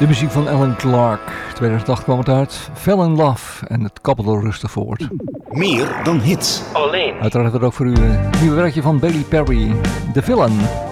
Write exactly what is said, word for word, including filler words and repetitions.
De muziek van Alan Clark. tweeduizend acht kwam het uit. Fell in Love. En het kabbelde rustig voort. Meer dan hits. Alleen. Uiteraard ook voor u een nieuw werkje van Billy Perry. The Villain.